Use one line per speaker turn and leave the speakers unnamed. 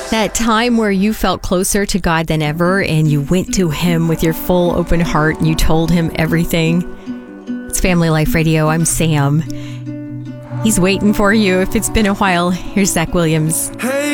That time where you felt closer to God than ever and you went to Him with your full open heart and you told Him everything. It's Family Life Radio. I'm Sam. He's waiting for you. If it's been a while, here's Zach Williams.
Hey.